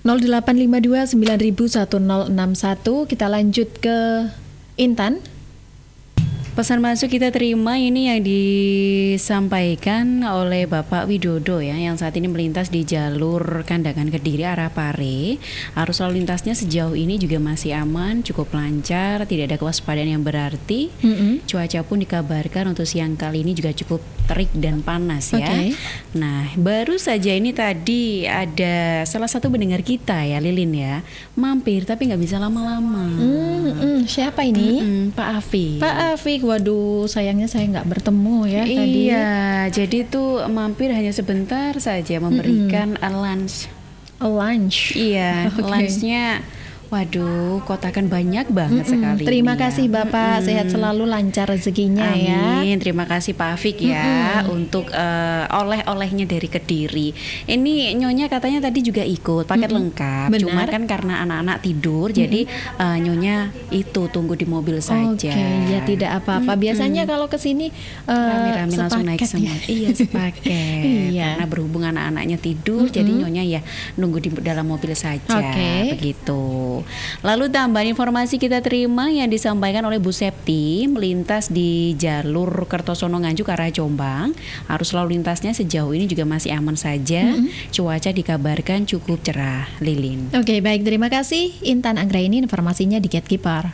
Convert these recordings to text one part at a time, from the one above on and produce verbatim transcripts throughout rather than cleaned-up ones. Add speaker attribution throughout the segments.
Speaker 1: nol delapan lima dua sembilan satu nol enam satu. Kita lanjut ke Intan.
Speaker 2: Pesan masuk kita terima ini yang disampaikan oleh Bapak Widodo ya, yang saat ini melintas di jalur Kandangan Kediri arah Pare. Arus lalu lintasnya sejauh ini juga masih aman, cukup lancar, tidak ada kewaspadaan yang berarti. Mm-hmm. Cuaca pun dikabarkan untuk siang kali ini juga cukup terik dan panas ya. Okay. Nah, baru saja ini tadi ada salah satu pendengar kita ya, Lilin ya, mampir tapi nggak bisa lama-lama.
Speaker 1: Mm-hmm. Siapa ini?
Speaker 2: Mm-hmm. Pak Afik.
Speaker 1: Pak Afik. Waduh, sayangnya saya nggak bertemu ya
Speaker 2: iya,
Speaker 1: tadi.
Speaker 2: Iya, jadi tuh mampir hanya sebentar saja memberikan mm-hmm. lunch.
Speaker 1: A lunch.
Speaker 2: Iya, okay. Lunchnya. Waduh, kotakan banyak banget mm-mm. sekali.
Speaker 1: Terima kasih ya. Bapak, mm-mm. sehat selalu, lancar rezekinya.
Speaker 2: Amin.
Speaker 1: Ya.
Speaker 2: Amin. Terima kasih Pak Afik ya mm-mm. untuk uh, oleh-olehnya dari Kediri. Ini Nyonya katanya tadi juga ikut paket mm-mm. lengkap.
Speaker 1: Benar?
Speaker 2: Cuma kan karena anak-anak tidur, mm-mm. jadi uh, Nyonya itu tunggu di mobil saja.
Speaker 1: Oke, okay, ya tidak apa-apa. Mm-mm. Biasanya kalau kesini uh,
Speaker 2: rame-rame langsung naik semua.
Speaker 1: Ya?
Speaker 2: Iya, sepaket. Iya. Karena berhubung anak-anaknya tidur, mm-mm. jadi Nyonya ya nunggu di dalam mobil saja.
Speaker 1: Okay.
Speaker 2: Begitu. Lalu tambahan informasi kita terima yang disampaikan oleh Bu Septi, melintas di jalur Kertosono Nganjuk arah Jombang. Arus lalu lintasnya sejauh ini juga masih aman saja. Mm-hmm. Cuaca dikabarkan cukup cerah, Lilin.
Speaker 1: Oke, okay, baik, terima kasih Intan Anggraini, informasinya di Gatekeeper.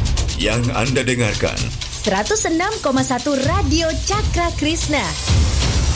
Speaker 3: Yang Anda dengarkan
Speaker 4: seratus enam koma satu Radio Cakra Krishna.